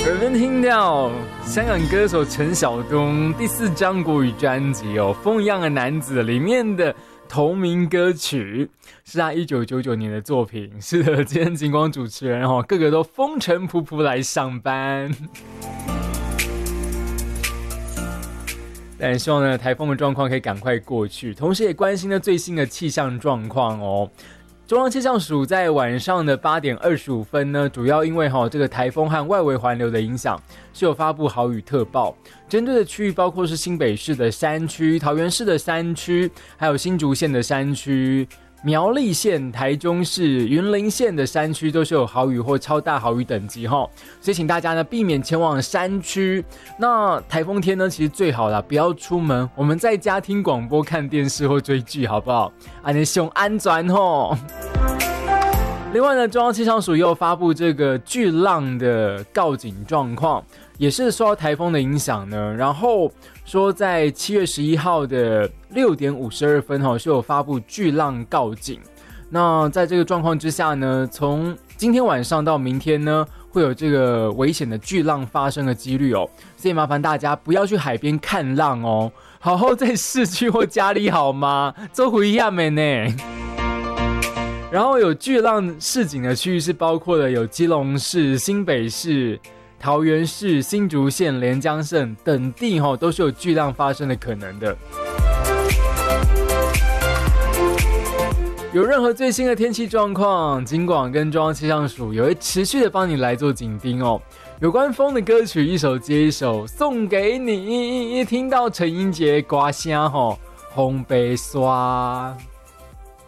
耳边听到香港歌手陈晓东第4张国语专辑《风一样的男子》里面的同名歌曲，是他1999年的作品。是的，今天景光主持人个个都风尘仆仆来上班。但希望呢，台风的状况可以赶快过去，同时也关心了最新的气象状况哦。中央气象署在晚上的8点25分呢，主要因为这个台风和外围环流的影响，是有发布豪雨特报。针对的区域包括是新北市的山区、桃园市的山区，还有新竹县的山区、苗栗县、台中市、云林县的山区都是有豪雨或超大豪雨等级所以请大家呢避免前往山区。那台风天呢，其实最好啦，不要出门，我们在家听广播、看电视或追剧，好不好？安全安全另外呢，中央气象署又发布这个巨浪的告警状况，也是受到台风的影响呢。然后说在7月11号的6点52分是有发布巨浪告警。那在这个状况之下呢，从今天晚上到明天呢，会有这个危险的巨浪发生的几率所以麻烦大家不要去海边看浪好好在市区或家里好吗？做回一样的呢。然后有巨浪示警的区域是包括了有基隆市、新北市、桃园市、新竹县、连江县等地都是有巨浪发生的可能的。有任何最新的天气状况，警广跟中央气象署也会持续的帮你来做紧盯有关风的歌曲一首接一首送给你，听到陈英杰刮声风被刷。